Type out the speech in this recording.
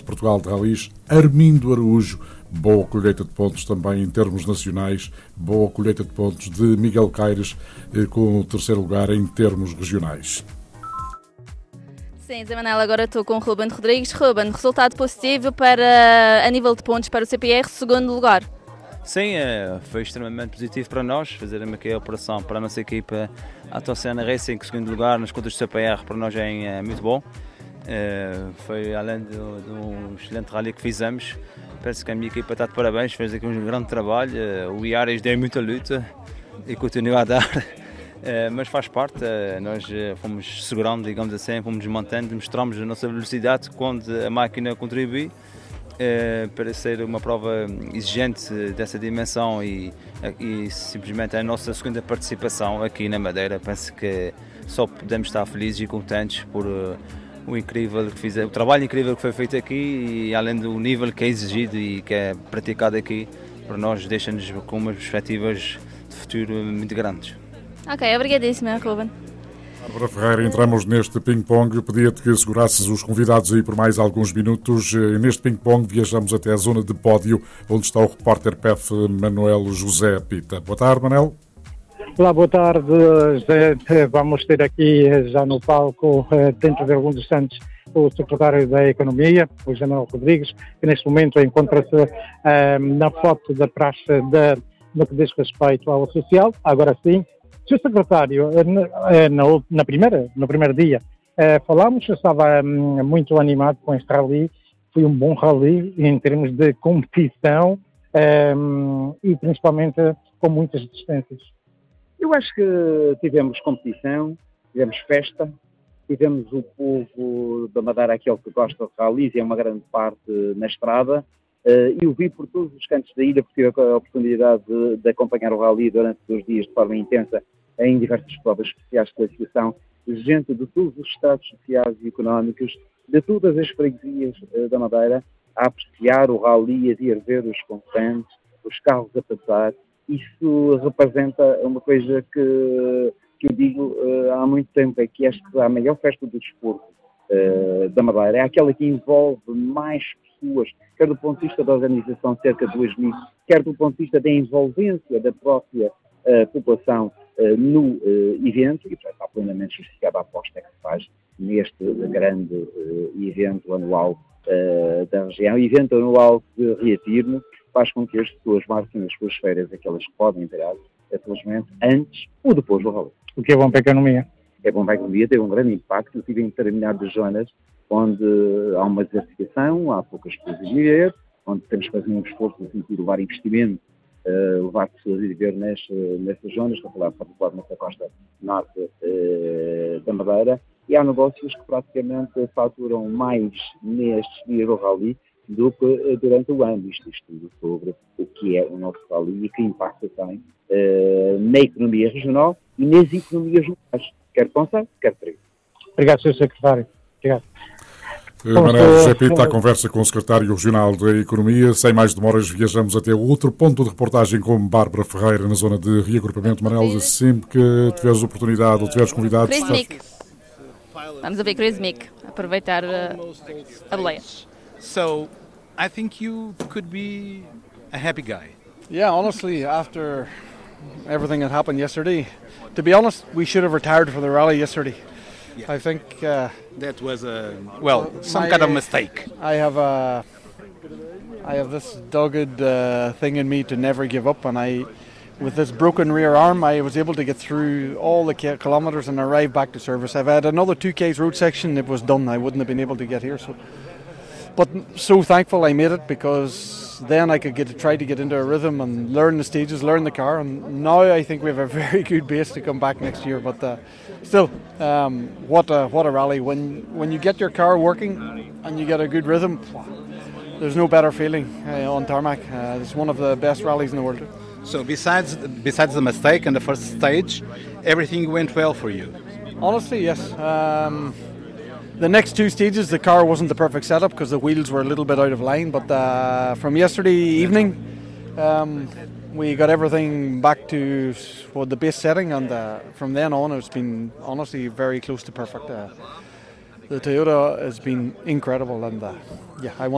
Portugal de Rallys, Armindo Araújo. Boa colheita de pontos também em termos nacionais, boa colheita de pontos de Miguel Caires, com o terceiro lugar em termos regionais. Sim, Zé Manel, agora estou com o Ruben Rodrigues. Ruben, resultado positivo para, a nível de pontos para o CPR, segundo lugar. Sim, foi extremamente positivo para nós, fazermos aqui a operação para a nossa equipa, a Atoceana Racing, em segundo lugar, nas contas do CPR, para nós é muito bom. Foi além do excelente rally que fizemos. Penso que a minha equipa está de parabéns, fez aqui um grande trabalho. O Iares deu muita luta e continua a dar, mas faz parte. Nós fomos segurando, digamos assim, fomos mantendo, mostramos a nossa velocidade quando a máquina contribui para ser uma prova exigente dessa dimensão e simplesmente a nossa segunda participação aqui na Madeira. Penso que só podemos estar felizes e contentes por o trabalho incrível que foi feito aqui e além do nível que é exigido e que é praticado aqui, para nós deixa-nos com umas perspectivas de futuro muito grandes. Ok, obrigadíssima, Ruben. Bárbara Ferreira, entramos neste ping-pong. Pedia-te que segurasses os convidados aí por mais alguns minutos. Neste ping-pong viajamos até a zona de pódio, onde está o repórter PEF Manuel José Pita. Boa tarde, Manel. Olá, boa tarde. Vamos ter aqui já no palco, dentro de alguns instantes, o secretário da Economia, o José Manuel Rodrigues, que neste momento encontra-se na foto da praxe no que diz respeito ao social. Agora sim, Sr. Secretário, no primeiro dia, falámos, eu estava muito animado com este rally. Foi um bom rally em termos de competição e principalmente com muitas distâncias. Eu acho que tivemos competição, tivemos festa, tivemos o povo da Madeira, aquele que gosta de rallies, e é uma grande parte na estrada. Eu vi por todos os cantos da ilha, porque tive a oportunidade de acompanhar o rally durante 2 dias de forma intensa em diversas provas especiais de classificação, gente de todos os estados sociais e económicos, de todas as freguesias da Madeira, a apreciar o rally, a ir ver os concorrentes, os carros a passar. Isso representa uma coisa que eu digo há muito tempo, é que esta é a maior festa do desporto da Madeira, é aquela que envolve mais pessoas, quer do ponto de vista da organização, cerca de 2.000, quer do ponto de vista da envolvência da própria população no evento, e portanto está plenamente justificada a aposta que se faz neste grande evento anual da região, evento anual de reafirmo, faz com que as pessoas marquem as suas férias, aquelas que podem tirar, felizmente, antes ou depois do rally. O que é bom para a economia? É bom para a economia, tem um grande impacto. Eu estive em determinadas zonas onde há uma desertificação, há poucas pessoas a viver, onde temos que fazer um esforço no sentido de levar investimento, levar pessoas a viver nessas zonas, estou a falar particularmente da costa norte da Madeira, e há negócios que praticamente faturam mais nestes dias do rally do que durante o ano. Isto tudo sobre o que é o nosso rally e que impacto tem na economia regional e nas economias locais, quer Conselho, quer Trigo. Obrigado, Sr. Secretário. Obrigado. Manuel José Pita, a conversa com o Secretário Regional da Economia. Sem mais demoras, viajamos até outro ponto de reportagem com Bárbara Ferreira, na zona de reagrupamento. Manuel, sempre que tiveres oportunidade ou tiveres convidados... Chris Mick. Vamos ouvir Chris Mick, aproveitar a boleia. So, I think you could be a happy guy. Yeah, honestly, after everything that happened yesterday, to be honest, we should have retired from the rally yesterday. Yeah. I think that was some kind of mistake. I have this dogged thing in me to never give up, and with this broken rear arm, I was able to get through all the kilometres and arrive back to service. If I had another 2K's road section, it was done. I wouldn't have been able to get here. But so thankful I made it, because then I could try to get into a rhythm and learn the stages, learn the car, and now I think we have a very good base to come back next year. But still, what a rally! When you get your car working and you get a good rhythm, there's no better feeling on tarmac. It's one of the best rallies in the world. So besides the mistake in the first stage, everything went well for you? Honestly, yes. The next 2 stages, the car wasn't the perfect setup because the wheels were a little bit out of line. But from yesterday evening, we got everything back to the base setting, and from then on, it's been honestly very close to perfect. The Toyota has been incredible, and I want